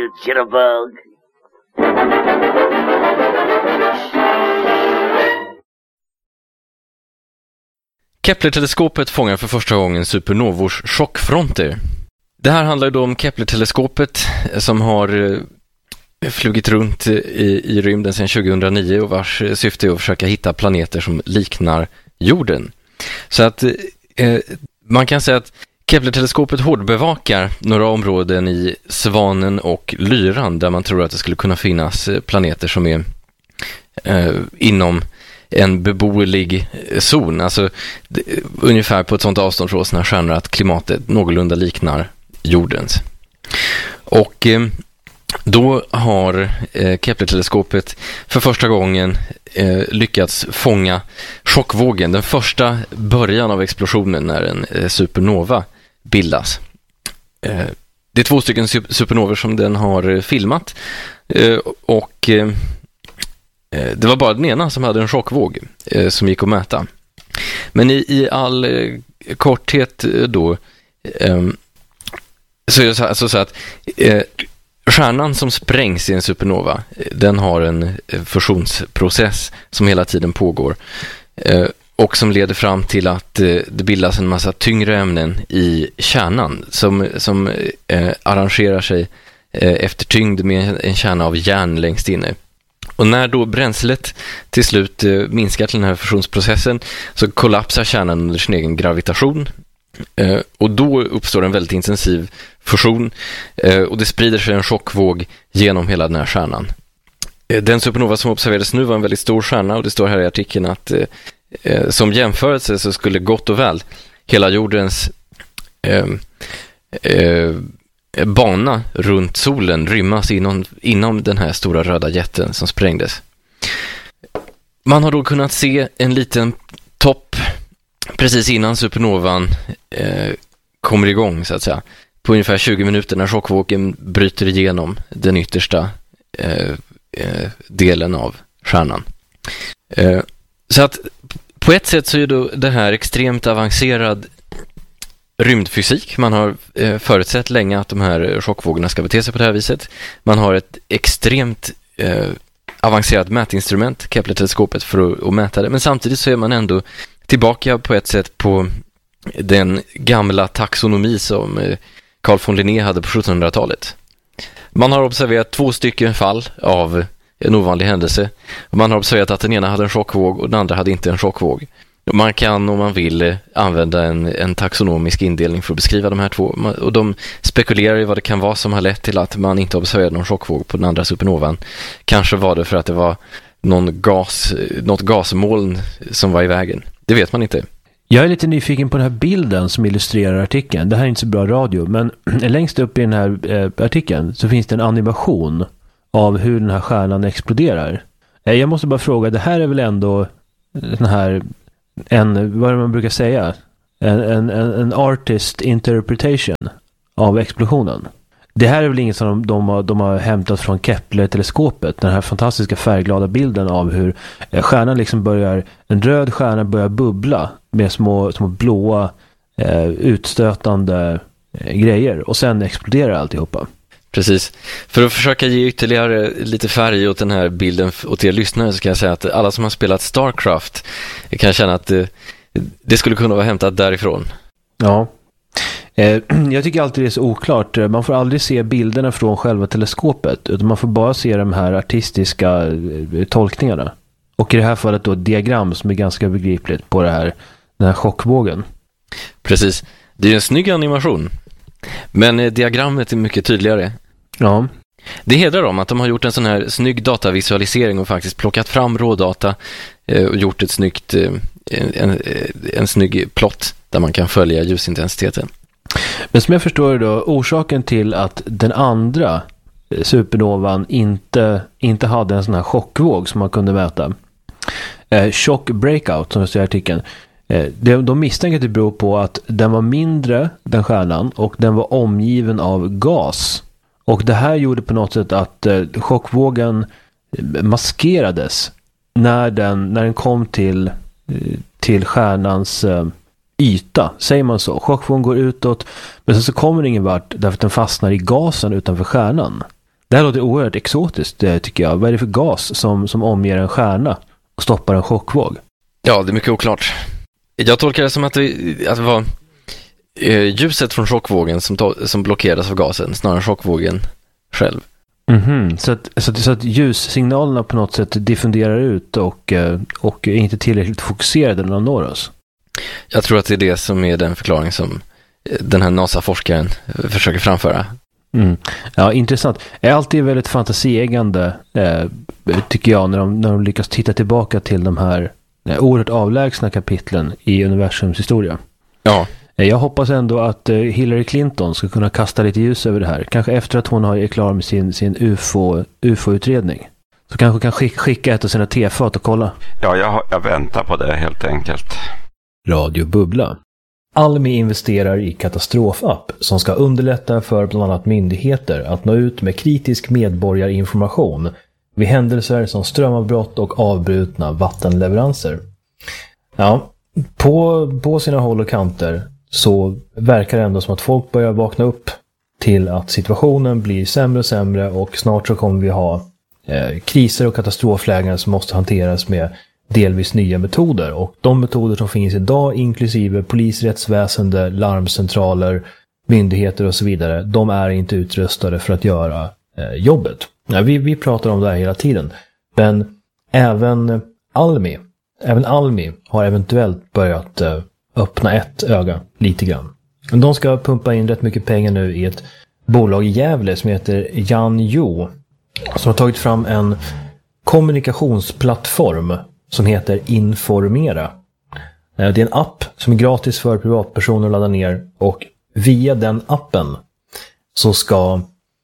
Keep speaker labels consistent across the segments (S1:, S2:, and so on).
S1: you jitterbug.
S2: Kepler-teleskopet fångar för första gången supernovors chockfronter. Det här handlar då om Kepler-teleskopet som har flugit runt i rymden sedan 2009 och vars syfte är att försöka hitta planeter som liknar jorden. Så att man kan säga att Kepler-teleskopet hårdbevakar några områden i Svanen och Lyran där man tror att det skulle kunna finnas planeter som är inom en beboelig zon, alltså ungefär på ett sånt avstånd från sådana stjärnor att klimatet någorlunda liknar jordens. Och då har Kepler-teleskopet för första gången lyckats fånga chockvågen, den första början av explosionen när en supernova bildas. Det är 2 stycken supernovor som den har filmat och det var bara den ena som hade en chockvåg som gick att mäta. Men i all korthet då så är det så att stjärnan som sprängs i en supernova, den har en fusionsprocess som hela tiden pågår och som leder fram till att det bildas en massa tyngre ämnen i kärnan som arrangerar sig efter tyngd med en kärna av järn längst inne. Och när då bränslet till slut minskar till den här fusionsprocessen så kollapsar kärnan under sin egen gravitation. Och då uppstår en väldigt intensiv fusion och det sprider sig en chockvåg genom hela den här stjärnan. Den supernova som observerades nu var en väldigt stor stjärna och det står här i artikeln att som jämförelse så skulle gott och väl hela jordens bana runt solen rymmas inom den här stora röda jätten som sprängdes. Man har då kunnat se en liten topp precis innan supernovan kommer igång så att säga. På ungefär 20 minuter när chockvågen bryter igenom den yttersta delen av stjärnan. Så att på ett sätt så är då det här extremt avancerad rymdfysik. Man har förutsett länge att de här chockvågorna ska bete sig på det här viset. Man har ett extremt avancerat mätinstrument, Kepler-teleskopet, för att mäta det. Men samtidigt så är man ändå tillbaka på ett sätt på den gamla taxonomi som Carl von Linné hade på 1700-talet. Man har observerat 2 stycken fall av en ovanlig händelse. Man har observerat att den ena hade en chockvåg och den andra hade inte en chockvåg. Man kan, om man vill, använda en taxonomisk indelning för att beskriva de här två. Och de spekulerar i vad det kan vara som har lett till att man inte observerade någon chockvåg på den andra supernovan. Kanske var det för att det var något gasmoln som var i vägen. Det vet man inte.
S3: Jag är lite nyfiken på den här bilden som illustrerar artikeln. Det här är inte så bra radio, men längst upp i den här artikeln så finns det en animation av hur den här stjärnan exploderar. Jag måste bara fråga, det här är väl ändå den här vad är det man brukar säga? En artist interpretation av explosionen. Det här är väl inget som de har hämtat från Kepler-teleskopet. Den här fantastiska färgglada bilden av hur stjärnan liksom en röd stjärna börjar bubbla med små blåa utstötande grejer och sen exploderar alltihopa.
S2: Precis. För att försöka ge ytterligare lite färg åt den här bilden åt er lyssnare så kan jag säga att alla som har spelat StarCraft kan känna att det skulle kunna vara hämtat därifrån.
S3: Ja. Jag tycker alltid det är så oklart. Man får aldrig se bilderna från själva teleskopet utan man får bara se de här artistiska tolkningarna. Och i det här fallet då diagram som är ganska begripligt på den här chockvågen.
S2: Precis. Det är en snygg animation. Men diagrammet är mycket tydligare.
S3: Ja.
S2: Det hedrar dem att de har gjort en sån här snygg datavisualisering och faktiskt plockat fram rådata och gjort ett en snygg plott där man kan följa ljusintensiteten.
S3: Men som jag förstår då, orsaken till att den andra supernovan inte hade en sån här chockvåg som man kunde mäta, shock breakout som det står i artikeln, de misstänker att det beror på att den var mindre, den stjärnan, och den var omgiven av gas. Och det här gjorde på något sätt att chockvågen maskerades när den kom till stjärnans yta, säger man så. Chockvågen går utåt, men sen så kommer den ingen vart därför att den fastnar i gasen utanför stjärnan. Det här låter oerhört exotiskt, tycker jag. Vad är det för gas som omger en stjärna och stoppar en chockvåg?
S2: Ja, det är mycket oklart. Jag tolkar det som att det var ljuset från chockvågen som blockeras av gasen, snarare än chockvågen själv.
S3: Så att ljussignalerna på något sätt diffunderar ut och är inte tillräckligt fokuserade när de når oss?
S2: Jag tror att det är det som är den förklaring som den här NASA-forskaren försöker framföra.
S3: Ja, intressant. Det är alltid väldigt fantasieggande, tycker jag, när de lyckas titta tillbaka till de här oerhört avlägsna kapitlen i universums historia.
S2: Ja.
S3: Jag hoppas ändå att Hillary Clinton ska kunna kasta lite ljus över det här. Kanske efter att hon är klar med sin UFO-utredning. Så kanske kan skicka ett av sina tefat och kolla.
S1: Ja, jag väntar på det helt enkelt.
S3: Radio Bubbla. Almi investerar i katastrofapp som ska underlätta för bland annat myndigheter att nå ut med kritisk medborgarinformation vid händelser som strömavbrott och avbrutna vattenleveranser. Ja, på sina håll och kanter så verkar det ändå som att folk börjar vakna upp till att situationen blir sämre och sämre, och snart så kommer vi ha kriser och katastroflägen som måste hanteras med delvis nya metoder. Och de metoder som finns idag, inklusive polisrättsväsende, larmcentraler, myndigheter och så vidare, de är inte utrustade för att göra jobbet. Ja, vi pratar om det här hela tiden. Men även Almi har eventuellt börjat öppna ett öga lite grann. De ska pumpa in rätt mycket pengar nu i ett bolag i Gävle som heter Yanju, som har tagit fram en kommunikationsplattform som heter Informera. Det är en app som är gratis för privatpersoner att ladda ner, och via den appen så ska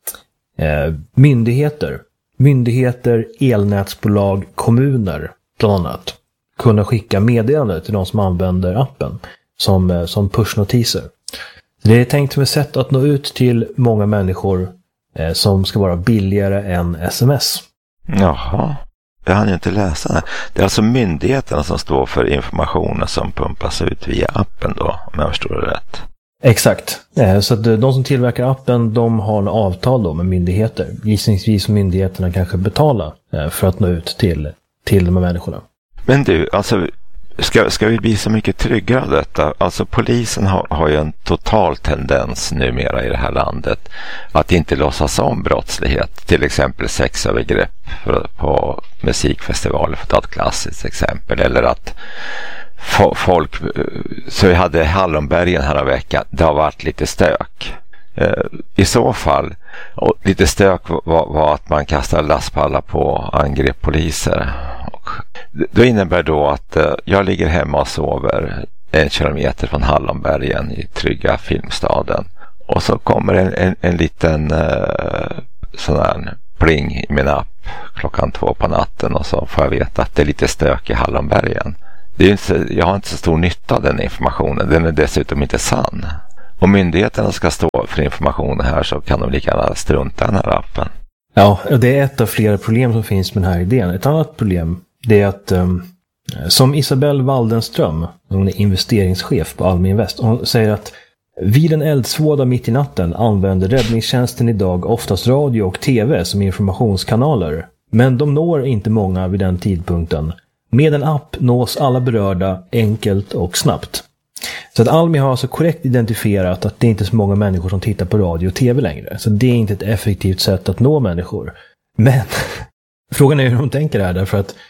S3: myndigheter, elnätsbolag, kommuner bland annat kunna skicka meddelanden till de som använder appen som pushnotiser. Det är tänkt som ett sätt att nå ut till många människor som ska vara billigare än sms.
S1: Jaha, jag hann ju inte läsa det. Det är alltså myndigheterna som står för informationen som pumpas ut via appen då, om jag förstår det rätt.
S3: Exakt. Så att de som tillverkar appen, de har en avtal då med myndigheter. Gissningsvis myndigheterna kanske betala för att nå ut till de här människorna.
S1: Men du, alltså ska vi bli så mycket tryggare av detta? Alltså polisen har ju en total tendens numera i det här landet att inte låtsas om brottslighet. Till exempel sexövergrepp på musikfestivaler, för att ta ett klassiskt exempel. Eller att folk, så vi hade Hallonbergen här en vecka, det har varit lite stök. I så fall, och lite stök var att man kastade lastpallar på angrepp poliser. Det innebär då att jag ligger hemma och sover 1 kilometer från Hallonbergen i trygga Filmstaden. Och så kommer en liten sån här pling i min app 2:00 på natten, och så får jag veta att det är lite stök i Hallonbergen. Jag har inte så stor nytta av den informationen. Den är dessutom inte sann. Om myndigheterna ska stå för informationen här, så kan de lika gärna strunta i den här appen.
S3: Ja, det är ett av flera problem som finns med den här idén. Ett annat problem, det är att som Isabelle Waldenström, hon är investeringschef på Almi Invest, hon säger att vid en eldsvåda mitt i natten använder räddningstjänsten idag oftast radio och tv som informationskanaler. Men de når inte många vid den tidpunkten. Med en app nås alla berörda enkelt och snabbt. Så att Almi har alltså korrekt identifierat att det inte är så många människor som tittar på radio och tv längre. Så det är inte ett effektivt sätt att nå människor. Men frågan är hur de tänker här, därför att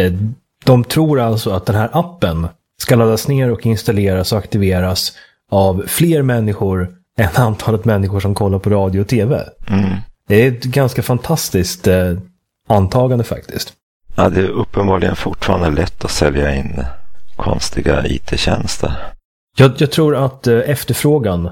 S3: de tror alltså att den här appen ska laddas ner och installeras och aktiveras av fler människor än antalet människor som kollar på radio och tv. Det är ett ganska fantastiskt antagande faktiskt.
S1: Ja, det är uppenbarligen fortfarande lätt att sälja in konstiga IT-tjänster.
S3: Jag tror att efterfrågan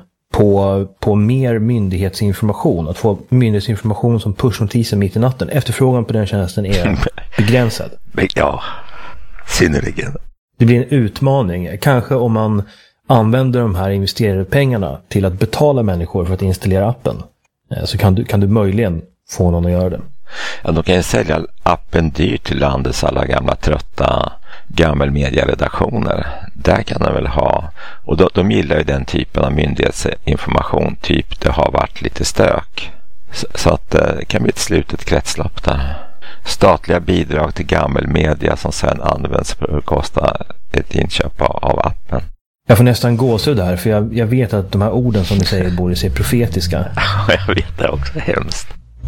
S3: på mer myndighetsinformation, att få myndighetsinformation som pushnotiser mitt i natten, efterfrågan på den tjänsten är begränsad.
S1: Ja, synnerligen.
S3: Det blir en utmaning. Kanske om man använder de här investerade pengarna till att betala människor för att installera appen, så kan du möjligen få någon att göra det.
S1: Ja, de kan ju sälja appen dyrt till landets alla gamla trötta gammelmediaredaktioner. Där kan de väl ha, och de gillar ju den typen av myndighetsinformation, typ det har varit lite stök. Så att det kan bli ett slutet kretslopp där. Statliga bidrag till gammelmedia som sedan används för att kosta ett inköp av appen.
S3: Jag får nästan gåshud där, för jag vet att de här orden som ni säger borde se profetiska.
S1: Jag vet det också, hemskt.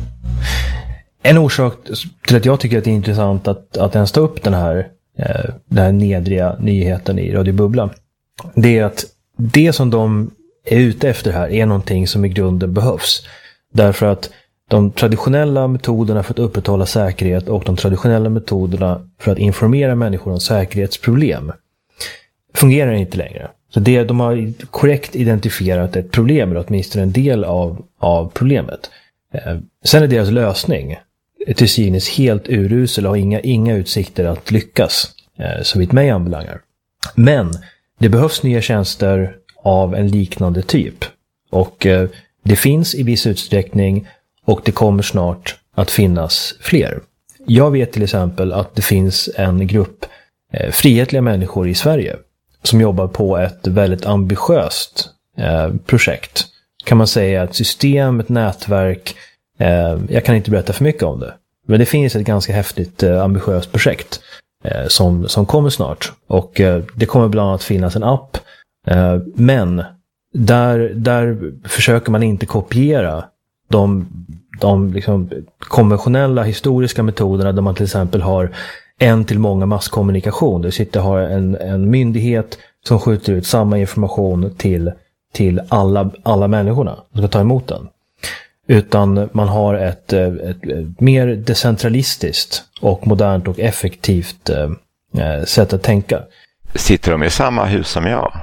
S3: En orsak till att jag tycker att det är intressant att ens ta upp den här nedriga nyheten i Radio Bubbla, det är att det som de är ute efter här är någonting som i grunden behövs. Därför att de traditionella metoderna för att upprätthålla säkerhet och de traditionella metoderna för att informera människor om säkerhetsproblem fungerar inte längre. Så de har korrekt identifierat ett problem, eller åtminstone en del av problemet. Sen är deras lösning till synes helt urusel och har inga utsikter att lyckas, så vitt mig anbelangar. Men det behövs nya tjänster av en liknande typ. Och det finns i viss utsträckning, och det kommer snart att finnas fler. Jag vet till exempel att det finns en grupp frihetliga människor i Sverige som jobbar på ett väldigt ambitiöst projekt. Kan man säga ett system, ett nätverk. Jag kan inte berätta för mycket om det. Men det finns ett ganska häftigt ambitiöst projekt som kommer snart. Och det kommer bland annat finnas en app. Men där försöker man inte kopiera de liksom konventionella historiska metoderna där man till exempel har en till många masskommunikation. Du har en myndighet som skjuter ut samma information till alla människorna som ska ta emot den. Utan man har ett mer decentralistiskt och modernt och effektivt sätt att tänka.
S1: Sitter de i samma hus som jag?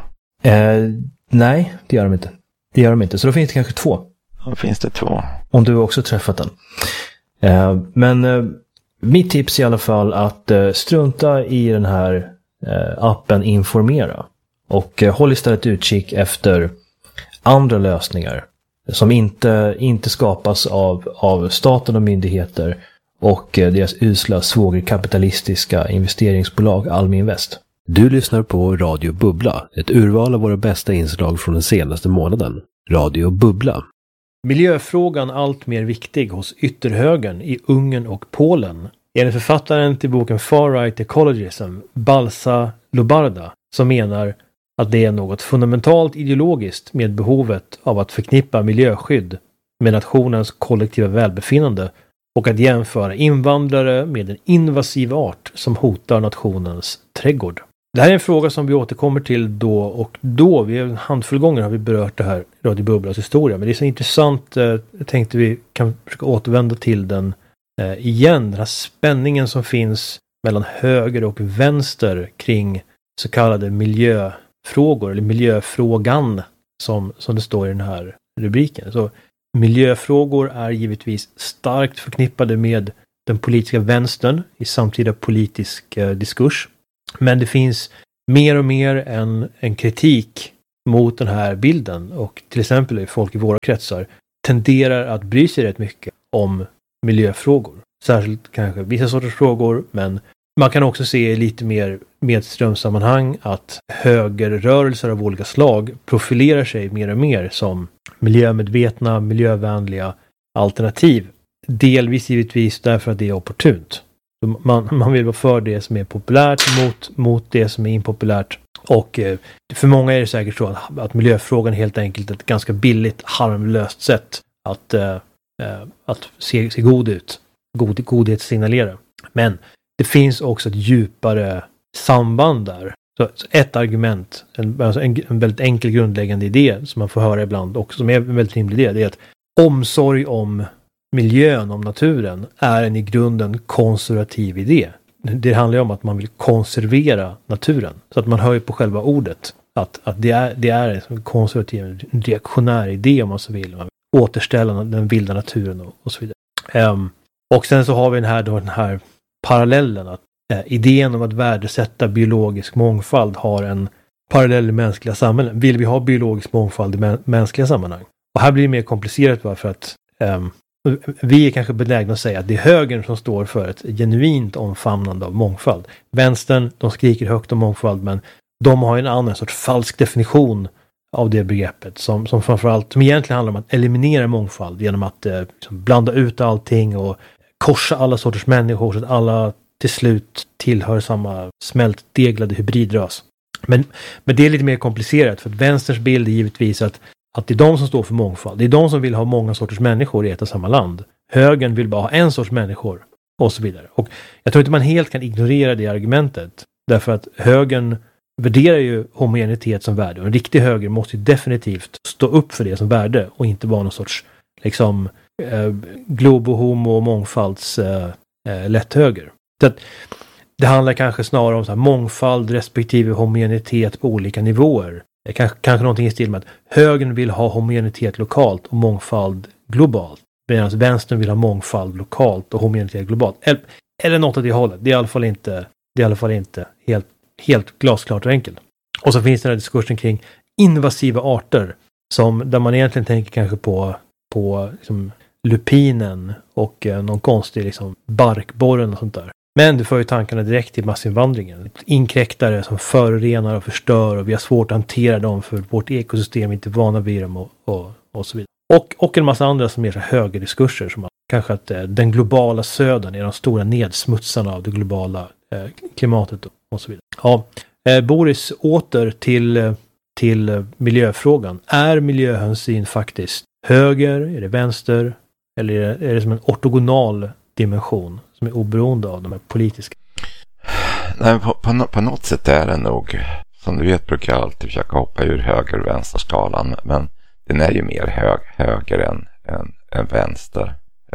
S3: Nej, det gör de inte. Så då finns det kanske 2.
S1: Då finns det 2.
S3: Om du också träffat den. Men mitt tips är i alla fall att strunta i den här appen Informera. Och håll istället utkik efter andra lösningar som inte skapas av staten och myndigheter och deras usla svågerkapitalistiska investeringsbolag Almi Invest.
S4: Du lyssnar på Radio Bubbla, ett urval av våra bästa inslag från den senaste månaden. Radio Bubbla.
S3: Miljöfrågan allt mer viktig hos ytterhögern i Ungern och Polen. Enligt författaren till boken Far Right Ecologism, Balsa Lubarda, som menar att det är något fundamentalt ideologiskt med behovet av att förknippa miljöskydd med nationens kollektiva välbefinnande och att jämföra invandrare med en invasiv art som hotar nationens trädgård. Det här är en fråga som vi återkommer till då och då. Vi en handfull gånger har vi berört det här i Radio Bubblas historia. Men det är så intressant. Jag tänkte vi kan försöka återvända till den igen. Den här spänningen som finns mellan höger och vänster kring så kallade miljöfrågor. Eller miljöfrågan som det står i den här rubriken. Så miljöfrågor är givetvis starkt förknippade med den politiska vänstern i samtida politisk diskurs. Men det finns mer och mer en kritik mot den här bilden. Och till exempel folk i våra kretsar tenderar att bry sig rätt mycket om miljöfrågor. Särskilt kanske vissa sorters frågor, men man kan också se lite mer medströmsammanhang att högerrörelser av olika slag profilerar sig mer och mer som miljömedvetna, miljövänliga alternativ. Delvis givetvis därför att det är opportunt. Man vill vara för det som är populärt mot det som är impopulärt. Och för många är det säkert så att miljöfrågan helt enkelt är ett ganska billigt, harmlöst sätt att se god ut. Godhet signalera. Men det finns också ett djupare samband där. Så ett argument, en väldigt enkel grundläggande idé som man får höra ibland och som är en väldigt rimlig idé, det är att omsorg om miljön, om naturen, är en i grunden konservativ idé. Det handlar ju om att man vill konservera naturen. Så att man hör ju på själva ordet att det är en konservativ, en reaktionär idé om man så vill. Man vill återställa den vilda naturen och så vidare. Och sen så har vi den här parallellen att idén om att värdesätta biologisk mångfald har en parallell i mänskliga samhällen. Vill vi ha biologisk mångfald i mänskliga sammanhang? Och här blir det mer komplicerat bara för att vi är kanske benägna att säga att det är högern som står för ett genuint omfamnande av mångfald. Vänstern, de skriker högt om mångfald, men de har en annan sorts falsk definition av det begreppet som framförallt, som egentligen handlar om att eliminera mångfald genom att blanda ut allting och korsa alla sorters människor så att alla till slut tillhör samma smältdeglade hybridras. Men det är lite mer komplicerat, för att vänsterns bild är givetvis att det är de som står för mångfald. Det är de som vill ha många sorters människor i ett och samma land. Högern vill bara ha en sorts människor och så vidare. Och jag tror inte man helt kan ignorera det argumentet, därför att högern värderar ju homogenitet som värde. Och en riktig höger måste ju definitivt stå upp för det som värde och inte vara någon sorts liksom globo-homo och mångfalds lätthöger. Så att det handlar kanske snarare om så här mångfald respektive homogenitet på olika nivåer. Kanske någonting i stil med att högern vill ha homogenitet lokalt och mångfald globalt. Medan vänstern vill ha mångfald lokalt och homogenitet globalt. Eller något åt det hållet. Det är i alla fall inte helt glasklart och enkelt. Och så finns det den här diskursen kring invasiva arter där man egentligen tänker kanske på liksom lupinen och någon konstig liksom barkborren och sånt där. Men du för ju tankarna direkt till massinvandringen. Inkräktare som förorenar och förstör och vi har svårt att hantera dem för vårt ekosystem är inte vana vid dem och så vidare. Och en massa andra som är så högerdiskurser som kanske att den globala södern är de stora nedsmutsarna av det globala klimatet och så vidare. Ja, Boris, åter till miljöfrågan. Är miljöhänsyn faktiskt höger? Är det vänster? Eller är det som en ortogonal dimension som är oberoende av de här politiska?
S1: Nej, på något sätt är det nog, som du vet brukar jag alltid försöka hoppa ur höger- och vänsterskalan, men den är ju mer höger än vänster.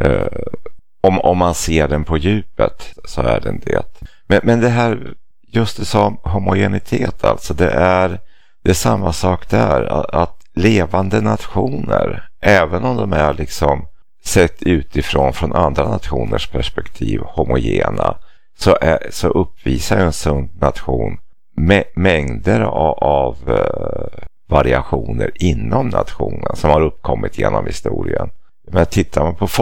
S1: Om man ser den på djupet så är den det. Men det här, just det som homogenitet, alltså det är samma sak där, att levande nationer, även om de är liksom sett utifrån från andra nationers perspektiv homogena, så uppvisar en sund nation mängder av variationer inom nationen som har uppkommit genom historien. Men tittar man på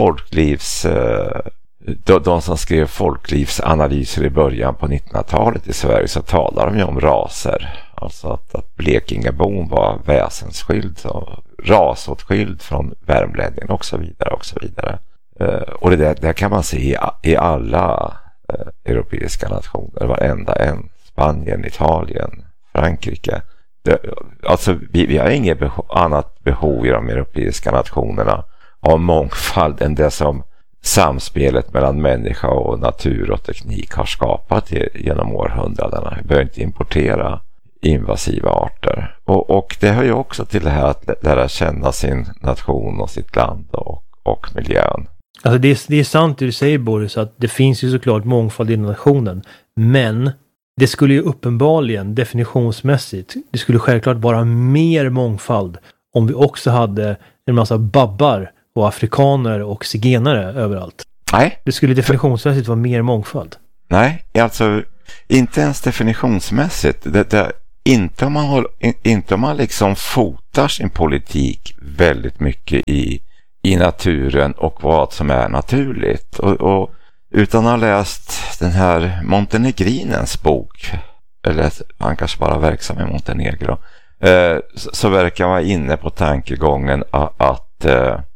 S1: de som skrev folklivsanalyser i början på 1900-talet i Sverige, så talar de ju om raser. Alltså att Blekingebon var väsensskild och rasåtskild från värmlänningen och så vidare och så vidare. Och det där kan man se i alla europeiska nationer, varenda en. Spanien, Italien, Frankrike. Alltså vi har inget annat behov i de europeiska nationerna av mångfald än det som samspelet mellan människa och natur och teknik har skapat genom århundradena. Vi behöver inte importera invasiva arter. Och det hör ju också till det här att lära känna sin nation och sitt land och miljön.
S3: Alltså det är sant det du säger, Boris, att det finns ju såklart mångfald i nationen, men det skulle ju uppenbarligen definitionsmässigt, det skulle självklart vara mer mångfald om vi också hade en massa babbar och afrikaner och zigenare överallt.
S1: Nej.
S3: Det skulle definitionsmässigt vara mer mångfald.
S1: Nej, alltså inte ens definitionsmässigt. Inte om man liksom fotar sin politik väldigt mycket i naturen och vad som är naturligt. Och utan att ha läst den här Montenegrinens bok, eller han kanske bara verksam i Montenegro, så verkar man inne på tankegången att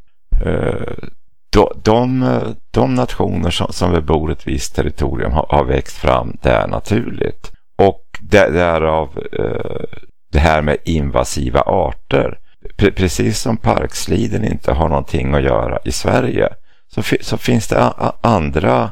S1: de nationer som bebor ett visst territorium har växt fram där naturligt. Och därav det här med invasiva arter. Precis som parksliden inte har någonting att göra i Sverige, så finns det andra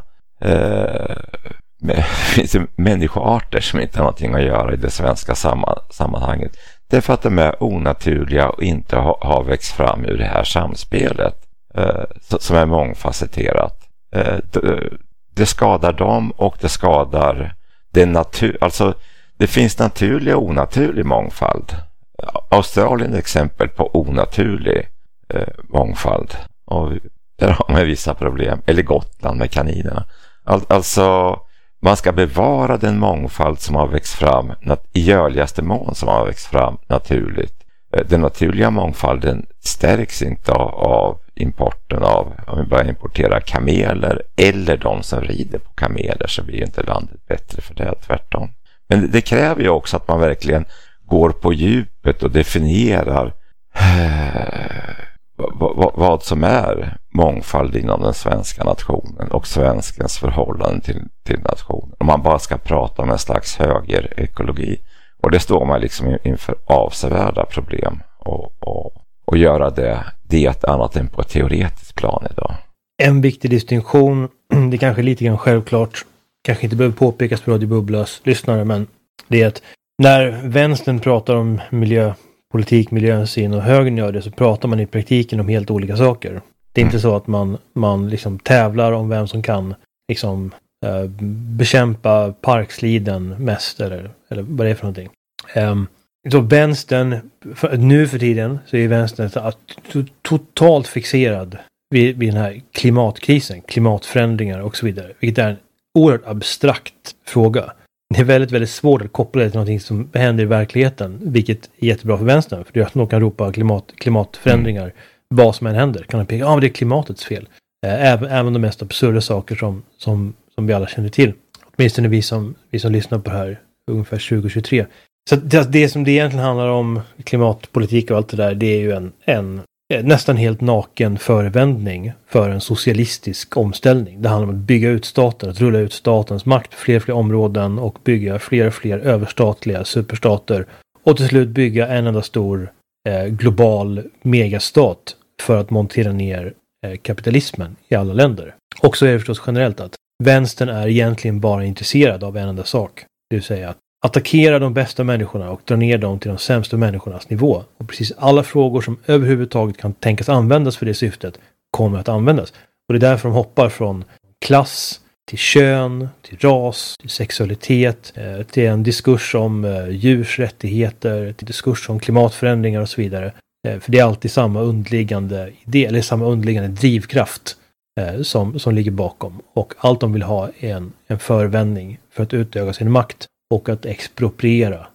S1: finns det människoarter som inte har någonting att göra i det svenska sammanhanget. Det är för att de är onaturliga och inte har växt fram ur det här samspelet som är mångfacetterat. Det skadar dem och det skadar alltså det finns naturlig och onaturlig mångfald. Australien är exempel på onaturlig mångfald, och där har man vissa problem. Eller Gotland med kaninerna. Alltså man ska bevara den mångfald som har växt fram i görligaste mån, som har växt fram naturligt. Den naturliga mångfalden stärks inte av importen av, om vi börjar importera kameler eller de som rider på kameler, så blir inte landet bättre för det, tvärtom. Men det kräver ju också att man verkligen går på djupet och definierar vad som är mångfald inom den svenska nationen och svenskens förhållande till nationen. Om man bara ska prata om en slags högerekologi. Och det står man liksom inför avsevärda problem och göra det annat än på ett teoretiskt plan idag.
S5: En viktig distinktion, det kanske är lite grann självklart, kanske inte behöver påpekas för Radio Bubblas lyssnare, men det är att när vänstern pratar om miljöpolitik, miljöhänsyn och högern gör det, så pratar man i praktiken om helt olika saker. Det är inte så att man liksom tävlar om vem som kan liksom bekämpa parksliden mest eller vad det är för någonting. Så vänstern, nu för tiden så är vänstern totalt fixerad vid den här klimatkrisen, klimatförändringar och så vidare. Vilket är en oerhört abstrakt fråga. Det är väldigt, väldigt svårt att koppla det till någonting som händer i verkligheten, vilket är jättebra för vänstern. För det är att de kan ropa klimatförändringar, vad som än händer. Kan de peka, det är klimatets fel. Även de mest absurda saker som vi alla känner till. Åtminstone vi som lyssnar på det här ungefär 2023. Så det som det egentligen handlar om, klimatpolitik och allt det där, det är ju en nästan helt naken förevändning för en socialistisk omställning. Det handlar om att bygga ut staten, att rulla ut statens makt på fler områden och bygga fler och fler överstatliga superstater och till slut bygga en enda stor global megastat för att montera ner kapitalismen i alla länder. Och så är det förstås generellt att vänstern är egentligen bara intresserad av en enda sak, det vill säga att attackera de bästa människorna och dra ner dem till de sämsta människornas nivå. Och precis alla frågor som överhuvudtaget kan tänkas användas för det syftet kommer att användas. Och det är därför de hoppar från klass till kön, till ras, till sexualitet, till en diskurs om djurs rättigheter, till diskurs om klimatförändringar och så vidare. För det är alltid samma underliggande idé, eller samma underliggande drivkraft som ligger bakom. Och allt de vill ha är en förevändning för att utöka sin makt och att expropriera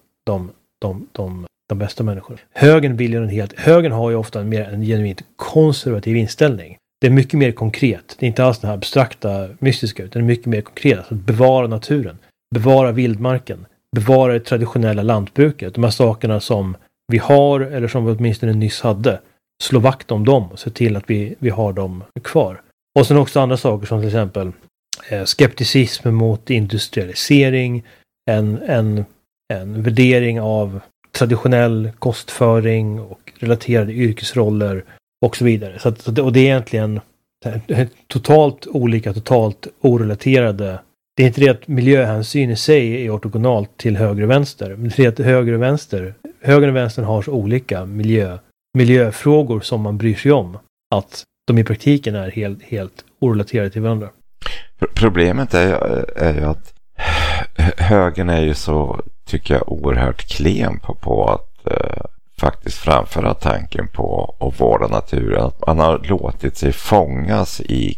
S5: de bästa människorna. Högern har ju ofta en genuint konservativ inställning. Det är mycket mer konkret. Det är inte alls den här abstrakta, mystiska, utan det är mycket mer konkret. Alltså att bevara naturen, bevara vildmarken, bevara det traditionella lantbruket. De här sakerna som vi har, eller som vi åtminstone nyss hade. Slå vakt om dem och se till att vi har dem kvar. Och sen också andra saker som till exempel skepticism mot industrialisering, en värdering av traditionell kostföring och relaterade yrkesroller och så vidare. Och det är egentligen totalt olika, totalt orelaterade. Det är inte det att miljöhänsyn i sig är ortogonalt till höger och vänster. Men det är att höger och vänster har så olika miljöfrågor som man bryr sig om. Att de i praktiken är helt orelaterade till varandra.
S1: Problemet är ju att högern är ju så, tycker jag, oerhört klen på att faktiskt framföra tanken på att vårda naturen. Att man har låtit sig fångas i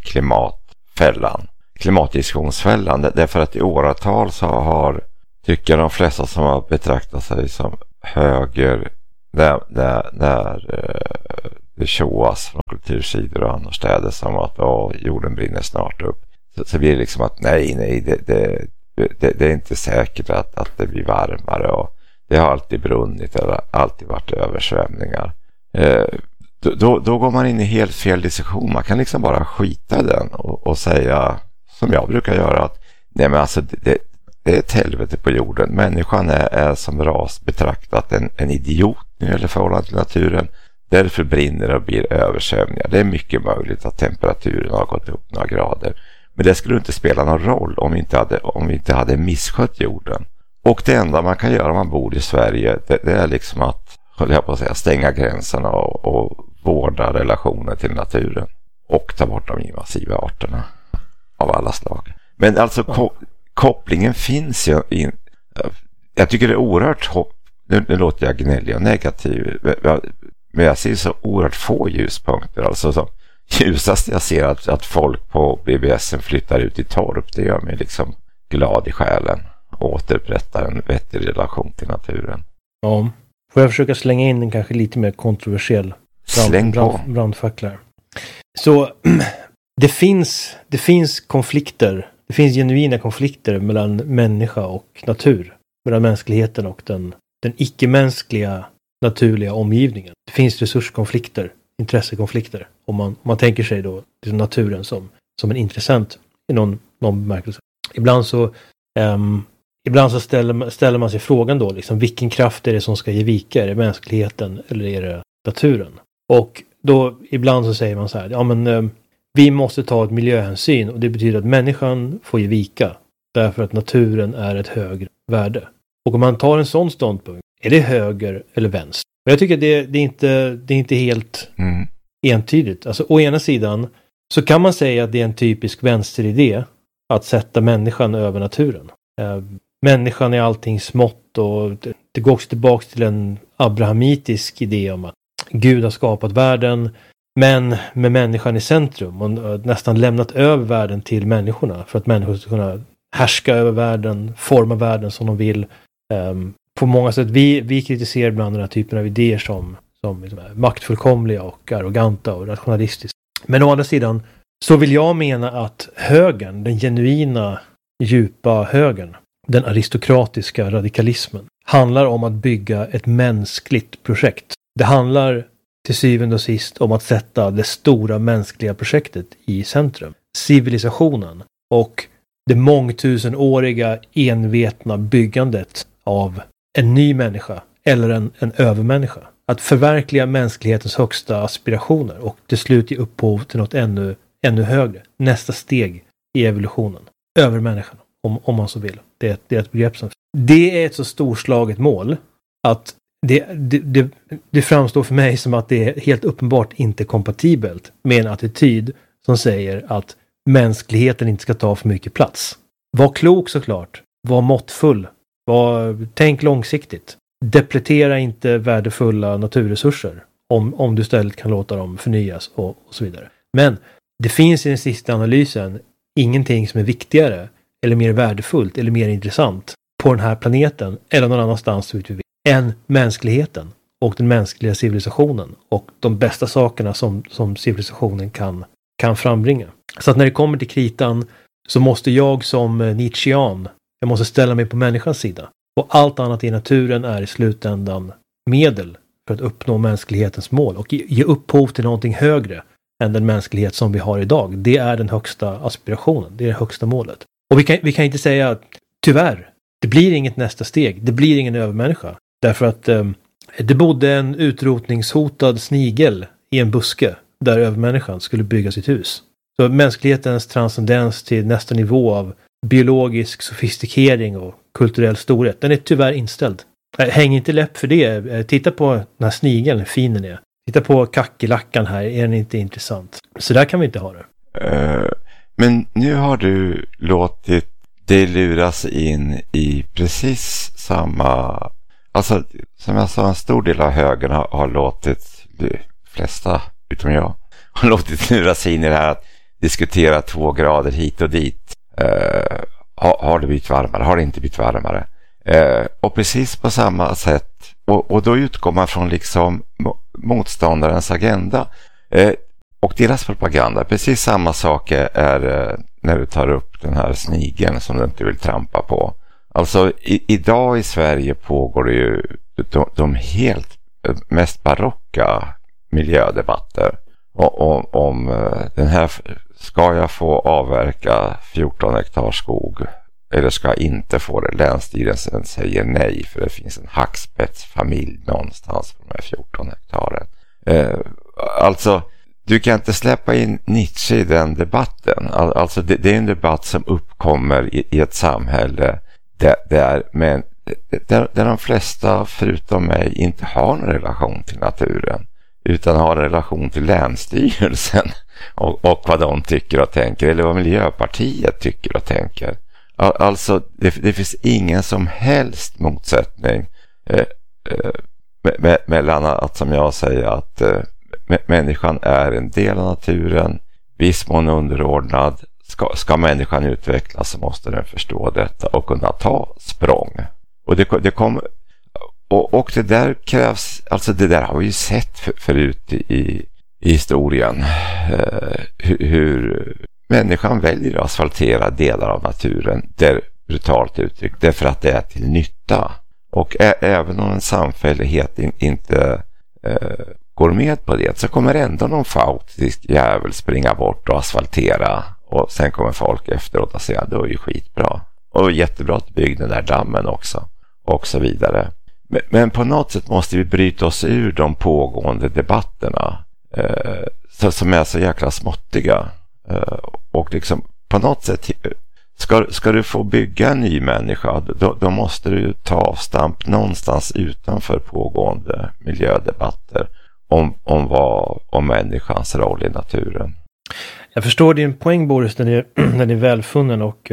S1: klimatdiskussionsfällan. Därför att i åratal så tycker de flesta som har betraktat sig som höger när det tjoas från kultursidor och annorstädes som att jorden brinner snart upp. Så blir det liksom att nej, det är inte säkert att det blir varmare och det har alltid brunnit eller alltid varit översvämningar. Då går man in i helt fel diskussion. Man kan liksom bara skita i den och säga, som jag brukar göra, att nej, men alltså det är ett helvete på jorden. Människan är som ras betraktat en idiot nu eller förhållande till naturen. Därför brinner det och blir översvämningar. Det är mycket möjligt att temperaturen har gått upp några grader. Men det skulle inte spela någon roll om vi inte hade misskött jorden. Och det enda man kan göra om man bor i Sverige, det är liksom att, jag på att säga, stänga gränserna och vårda relationen till naturen. Och ta bort de invasiva arterna av alla slag. Men alltså kopplingen finns ju. Jag tycker det är oerhört nu låter jag gnällig och negativ. Men jag ser så oerhört få ljuspunkter. Alltså så ljusast jag ser att folk på BBSen flyttar ut i torp. Det gör mig liksom glad i själen. Och återupprättar en vettig relation till naturen.
S5: Ja. Får jag försöka slänga in en kanske lite mer kontroversiell brandfackla. Så det finns konflikter. Det finns genuina konflikter mellan människa och natur. Mellan mänskligheten och den den icke-mänskliga naturliga omgivningen. Det finns resurskonflikter, intressekonflikter. Om man tänker sig då naturen som en intressent i någon bemärkelse. Ibland så ställer man sig frågan då liksom, vilken kraft är det som ska ge vika? Är det mänskligheten eller är det naturen? Och då ibland så säger man så här, vi måste ta ett miljöhänsyn och det betyder att människan får ge vika därför att naturen är ett högre värde. Och om man tar en sån ståndpunkt, är det höger eller vänster? Och jag tycker det är inte helt entydigt. Alltså å ena sidan så kan man säga att det är en typisk vänsteridé att sätta människan över naturen. Människan är allting smått och det går också tillbaka till en abrahamitisk idé om att Gud har skapat världen men med människan i centrum och nästan lämnat över världen till människorna för att människor ska kunna härska över världen, forma världen som de vill. På många sätt, vi kritiserar ibland den här typen av idéer som liksom är maktfullkomliga och arroganta och rationalistiska. Men å andra sidan så vill jag mena att högern, den genuina, djupa högern, den aristokratiska radikalismen, handlar om att bygga ett mänskligt projekt. Det handlar till syvende och sist om att sätta det stora mänskliga projektet i centrum. Civilisationen och det mångtusenåriga envetna byggandet av en ny människa eller en övermänniska. Att förverkliga mänsklighetens högsta aspirationer och till slut ge upphov till något ännu högre. Nästa steg i evolutionen. Övermänniskan, om man så vill. Det är ett begrepp som... Det är ett så storslaget mål att det framstår för mig som att det är helt uppenbart inte kompatibelt med en attityd som säger att mänskligheten inte ska ta för mycket plats. Var klok såklart. Var måttfull. Tänk långsiktigt. Depletera inte värdefulla naturresurser om du istället kan låta dem förnyas och så vidare. Men det finns i den sista analysen ingenting som är viktigare eller mer värdefullt eller mer intressant på den här planeten eller någon annanstans än mänskligheten och den mänskliga civilisationen och de bästa sakerna som civilisationen kan frambringa. Så att när det kommer till kritan så måste jag som Nietzschean, jag måste ställa mig på människans sida. Och allt annat i naturen är i slutändan medel för att uppnå mänsklighetens mål och ge upphov till någonting högre än den mänsklighet som vi har idag. Det är den högsta aspirationen, det är det högsta målet. Och vi kan inte säga att tyvärr, det blir inget nästa steg, det blir ingen övermänniska. Därför att det bodde en utrotningshotad snigel i en buske där övermänniskan skulle bygga sitt hus. Så mänsklighetens transcendens till nästa nivå av biologisk sofistikering och kulturell storhet, den är tyvärr inställd. Häng inte läpp för det. Titta på den här snigeln, hur fin den är. Titta på kackerlackan här, är den inte intressant? Så där kan vi inte ha det.
S1: Men nu har du låtit det luras in i precis samma... Alltså, som jag sa, en stor del av högern har låtit, de flesta utom jag, har låtit luras in i det här att diskutera 2 grader hit och dit. Har det blivit varmare? Har det inte blivit varmare? Och precis på samma sätt, och då utgår man från liksom motståndarens agenda och deras propaganda. Precis samma sak är när du tar upp den här snigeln som du inte vill trampa på. Alltså idag i Sverige pågår det ju de helt mest barocka miljödebatter om den här, ska jag få avverka 14 hektar skog eller ska jag inte få det? Länsstyrelsen säger nej för det finns en hackspetsfamilj någonstans på de här 14 hektaren. Alltså, du kan inte släppa in Nietzsche i den debatten. Alltså det är en debatt som uppkommer i ett samhälle där de flesta förutom mig inte har en relation till naturen utan har en relation till Länsstyrelsen och vad de tycker och tänker eller vad Miljöpartiet tycker och tänker. Alltså det finns ingen som helst motsättning mellan att, som jag säger, att människan är en del av naturen, viss mån underordnad. Ska människan utvecklas så måste den förstå detta och kunna ta språng. Och det kommer, och det där krävs, alltså det där har vi ju sett förut i historien, hur människan väljer att asfaltera delar av naturen, där brutalt uttryckt, därför att det är till nytta. Och även om en samfällighet inte går med på det, så kommer ändå någon fautisk jävel springa bort och asfaltera, och sen kommer folk efteråt och säga det var ju skitbra och jättebra att bygga den där dammen också och så vidare. Men på något sätt måste vi bryta oss ur de pågående debatterna som är så jäkla småttiga, och liksom på något sätt ska du få bygga en ny människa, då måste du ta avstamp någonstans utanför pågående miljödebatter om människans roll i naturen.
S5: Jag förstår din poäng, Boris, den är välfunnen, och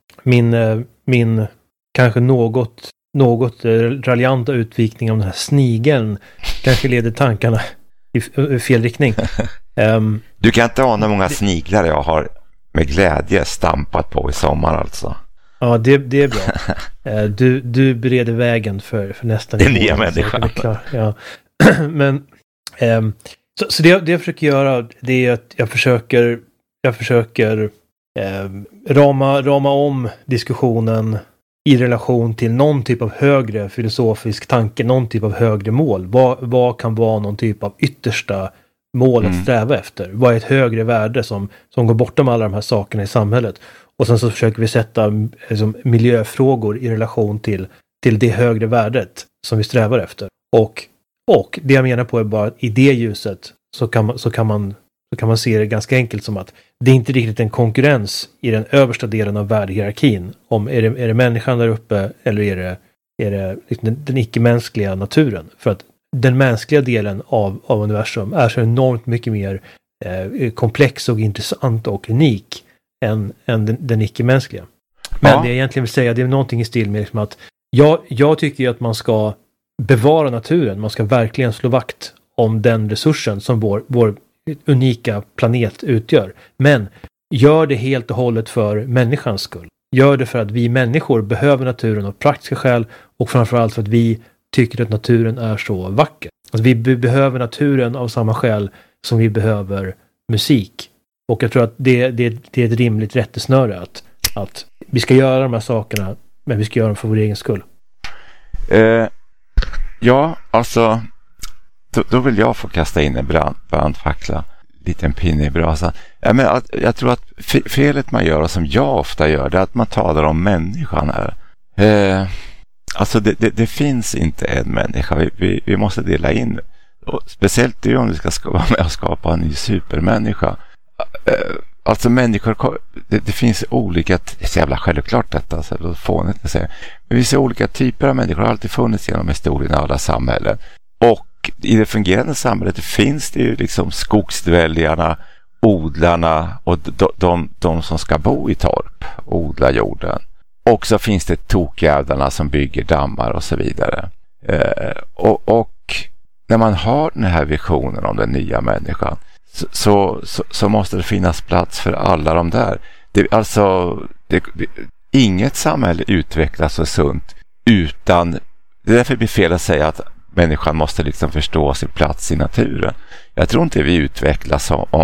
S5: min kanske något raljanta utvikning om den här snigeln kanske leder tankarna i fel riktning.
S1: Du kan inte ana många sniglar jag har med glädje stampat på i sommar alltså.
S5: Ja, det är bra. Du bereder vägen för nästan
S1: den nya människan.
S5: Ja. Men så det jag försöker göra, det är att jag försöker rama om diskussionen i relation till någon typ av högre filosofisk tanke, någon typ av högre mål. Vad kan vara någon typ av yttersta mål att sträva efter? Vad är ett högre värde som går bortom alla de här sakerna i samhället? Och sen så försöker vi sätta liksom, miljöfrågor i relation till det högre värdet som vi strävar efter. Och det jag menar på är bara att i det ljuset så kan man se det ganska enkelt som att det är inte riktigt en konkurrens i den översta delen av värdehierarkin. Om är det människan där uppe eller är det liksom den icke-mänskliga naturen? För att den mänskliga delen av universum är så enormt mycket mer komplex och intressant och unik än den icke-mänskliga. Men det jag egentligen vill säga, det är någonting i stil med liksom att jag tycker ju att man ska bevara naturen. Man ska verkligen slå vakt om den resursen som vår unika planet utgör. Men gör det helt och hållet för människans skull. Gör det för att vi människor behöver naturen av praktiska skäl, och framförallt för att vi tycker att naturen är så vacker. Alltså vi behöver naturen av samma skäl som vi behöver musik. Och jag tror att det är ett rimligt rättesnöre att vi ska göra de här sakerna, men vi ska göra dem för vår egen skull.
S1: Ja, alltså då vill jag få kasta in en brandfackla, liten pinne i brasan. Jag tror att felet man gör, och som jag ofta gör, det är att man talar om människan här. Alltså det finns inte en människa. Vi måste dela in, och speciellt det om vi ska vara med och skapa en ny supermänniska. Alltså människor, det finns olika, det är så jävla självklart detta, så det är fånigt att säga. Men vi ser olika typer av människor, har alltid funnits genom historien i alla samhällen. Och i det fungerande samhället finns det ju liksom skogsdväljarna, odlarna och de som ska bo i torp, odla jorden. Och så finns det tokjävlarna som bygger dammar och så vidare. Och när man har den här visionen om den nya människan, så måste det finnas plats för alla de där. Inget samhälle utvecklas så sunt utan, det är därför det blir fel att säga att människan måste liksom förstå sin plats i naturen. Jag tror inte vi utvecklas